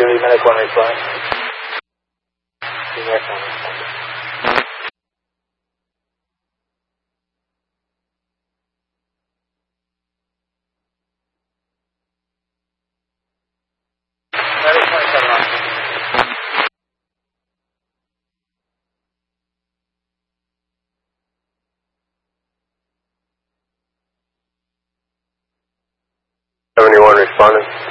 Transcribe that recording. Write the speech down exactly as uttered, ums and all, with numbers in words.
Julie, medic one respond. Medic one respond. Medic twenty-seven on. seventy-one responding.